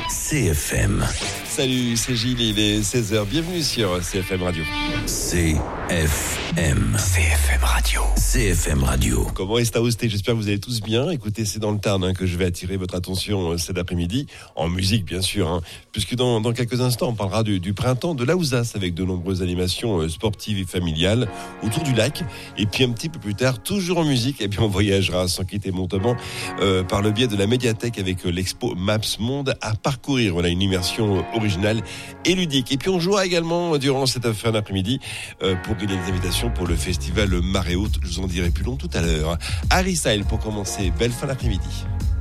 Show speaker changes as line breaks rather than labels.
CFM.
Salut, c'est Gilles, il est 16h. Bienvenue sur CFM Radio.
CFM. CFM Radio. CFM Radio.
Comment est Aousté? J'espère que vous allez tous bien. Écoutez, c'est dans le Tarn que je vais attirer votre attention cet après-midi. En musique, bien sûr. Puisque dans quelques instants, on parlera du printemps de l'Aouzasse avec de nombreuses animations sportives et familiales autour du lac. Et puis un petit peu plus tard, toujours en musique, et puis on voyagera sans quitter Montauban par le biais de la médiathèque avec l'expo Maps Monde à parcourir. Voilà une immersion originale et ludique. Et puis on jouera également durant cette fin d'après-midi pour gagner des invitations pour le festival Marée Haute. Je vous en dirai plus long tout à l'heure. Harry Style pour commencer. Belle fin d'après-midi.